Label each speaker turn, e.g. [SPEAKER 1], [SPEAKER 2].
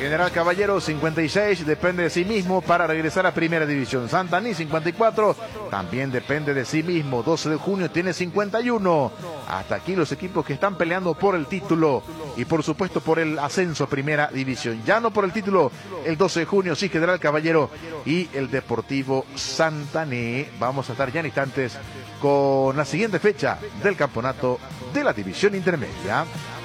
[SPEAKER 1] General Caballero 56, depende de sí mismo para regresar a Primera División. Santaní 54, también depende de sí mismo. 12 de junio tiene 51. Hasta aquí los equipos que están peleando por el título y por supuesto por el ascenso a Primera División. Ya no por el título, el 12 de junio sí, General Caballero y el Deportivo Santaní. Vamos a estar ya en instantes con la siguiente fecha del campeonato de la División Intermedia.